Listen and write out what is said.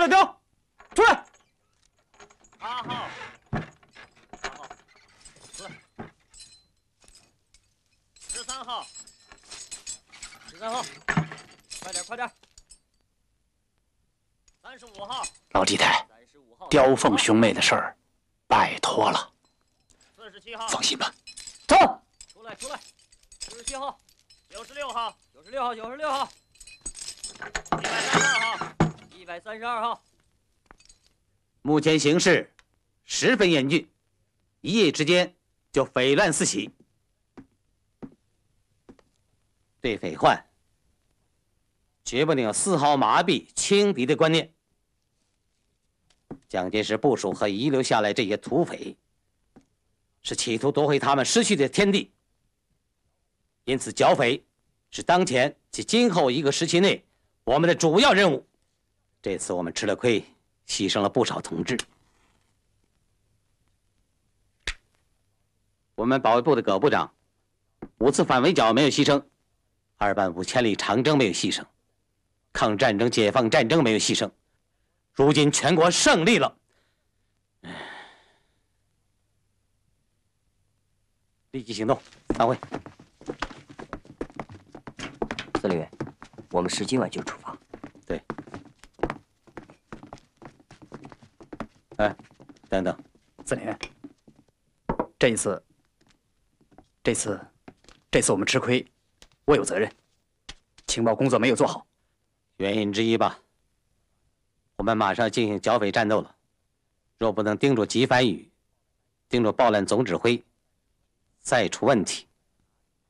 射雕，出来。 8号，8号，出来。13号，13号，快点，快点。35号， 老太太， 35号， 雕凤兄妹的事儿，拜托了。 47号， 放心吧。 走， 出来出来。47号，96号，96号，96号，132号，132号。 目前形势十分严峻，一夜之间就匪乱四起。对匪患，绝不能有丝毫麻痹轻敌的观念。蒋介石部署和遗留下来这些土匪，是企图夺回他们失去的天地。因此，剿匪是当前及今后一个时期内我们的主要任务。这次我们吃了亏，牺牲了不少同志。我们保卫部的葛部长5次反围剿没有牺牲，2万5千里长征没有牺牲，抗战争、解放战争没有牺牲。如今全国胜利了，立即行动，散会。 司令员，我们是今晚就出发。 对。哎，等等， 司令员，这次我们吃亏，我有责任。情报工作没有做好， 原因之一吧。我们马上进行剿匪战斗了，若不能盯住吉番宇，盯住暴乱总指挥，再出问题，